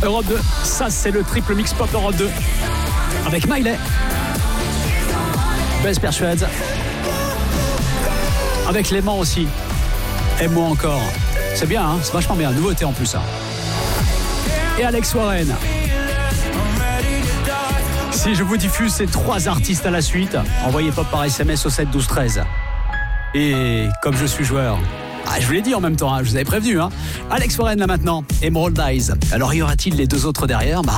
Europe 2, ça c'est le triple mix pop Europe 2 avec Miley, Best Persuades, avec Léman aussi, Aime-moi encore, c'est bien, hein, c'est vachement bien, nouveauté en plus, hein. Et Alex Warren. Si je vous diffuse ces 3 artistes à la suite, envoyez pop par SMS au 7 12 13. Et comme je suis joueur, je vous l'ai dit en même temps, je vous avais prévenu, hein. Alex Warren là maintenant, Emerald Eyes. Alors y aura-t-il les 2 autres derrière ?